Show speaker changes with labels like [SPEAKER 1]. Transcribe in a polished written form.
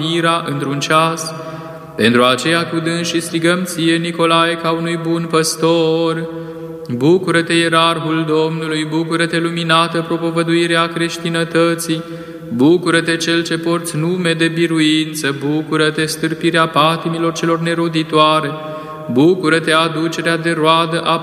[SPEAKER 1] mira într-un ceas. Pentru aceea cu dânsi strigăm ție, Nicolae, ca unui bun păstor. Bucură-te, ierarhul Domnului, bucură-te, luminată propovăduirea creștinătății, bucură-te, cel ce porți nume de biruință, bucură-te, stârpirea patimilor celor neroditoare, bucură-te, aducerea de roadă a